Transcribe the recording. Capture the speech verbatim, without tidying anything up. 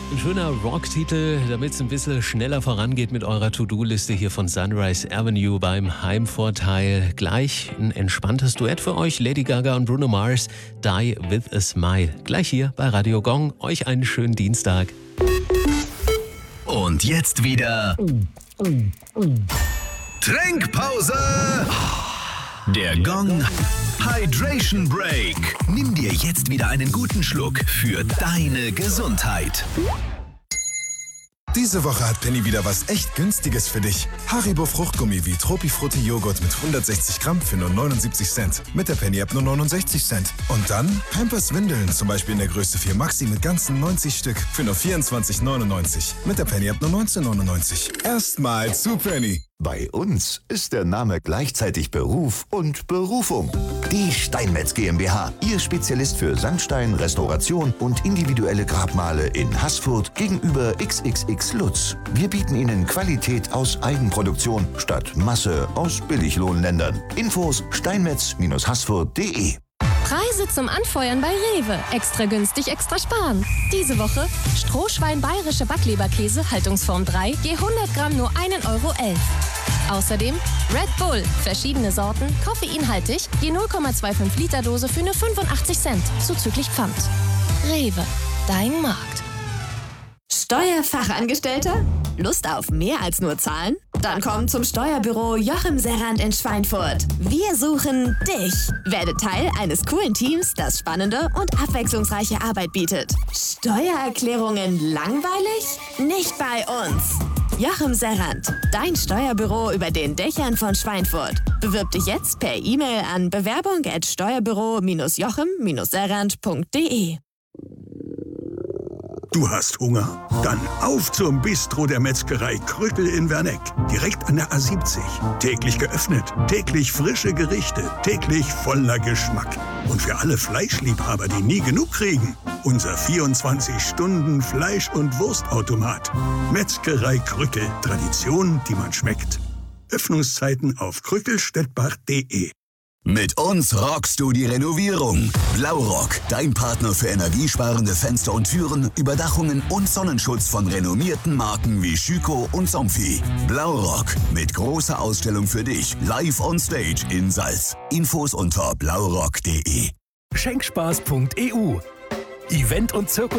Ein schöner Rocktitel, damit es ein bisschen schneller vorangeht mit eurer To-Do-Liste hier von Sunrise Avenue beim Heimvorteil. Gleich ein entspanntes Duett für euch, Lady Gaga und Bruno Mars, Die With A Smile. Gleich hier bei Radio Gong. Euch einen schönen Dienstag. Und jetzt wieder Trinkpause. Der Gong Hydration Break. Nimm dir jetzt wieder einen guten Schluck für deine Gesundheit. Diese Woche hat Penny wieder was echt Günstiges für dich. Haribo Fruchtgummi wie Tropifrutti Joghurt mit hundertsechzig Gramm für nur neunundsiebzig Cent. Mit der Penny-App nur neunundsechzig Cent. Und dann Pampers Windeln, zum Beispiel in der Größe vier Maxi mit ganzen neunzig Stück für nur vierundzwanzig neunundneunzig. Mit der Penny-App nur neunzehn neunundneunzig. Erstmal zu Penny. Bei uns ist der Name gleichzeitig Beruf und Berufung. Die Steinmetz GmbH, Ihr Spezialist für Sandstein, Restauration und individuelle Grabmale in Haßfurt gegenüber X X X Lutz. Wir bieten Ihnen Qualität aus Eigenproduktion statt Masse aus Billiglohnländern. Infos steinmetz Haßfurt punkt de. Preise zum Anfeuern bei Rewe. Extra günstig, extra sparen. Diese Woche Strohschwein bayerische Backleberkäse, Haltungsform drei, je hundert Gramm nur ein Euro elf. Außerdem Red Bull, verschiedene Sorten, koffeinhaltig, je null Komma fünfundzwanzig Liter Dose für nur fünfundachtzig Cent, zuzüglich Pfand. Rewe, dein Markt. Steuerfachangestellter? Lust auf mehr als nur Zahlen? Dann komm zum Steuerbüro Joachim Serrand in Schweinfurt. Wir suchen dich. Werde Teil eines coolen Teams, das spannende und abwechslungsreiche Arbeit bietet. Steuererklärungen langweilig? Nicht bei uns. Joachim Serrand, dein Steuerbüro über den Dächern von Schweinfurt. Bewirb dich jetzt per E-Mail an bewerbung at steuerbüro Joachim Serrand punkt de. Du hast Hunger? Dann auf zum Bistro der Metzgerei Krückel in Werneck. Direkt an der A siebzig. Täglich geöffnet, täglich frische Gerichte, täglich voller Geschmack. Und für alle Fleischliebhaber, die nie genug kriegen, unser vierundzwanzig Stunden Fleisch- und Wurstautomat. Metzgerei Krückel. Tradition, die man schmeckt. Öffnungszeiten auf krückelstettbach punkt de. Mit uns rockst du die Renovierung. Blaurock, dein Partner für energiesparende Fenster und Türen, Überdachungen und Sonnenschutz von renommierten Marken wie Schüco und Somfy. Blaurock, mit großer Ausstellung für dich, live on stage in Salz. Infos unter blaurock punkt de. Schenkspaß punkt e u. Event und Zirkus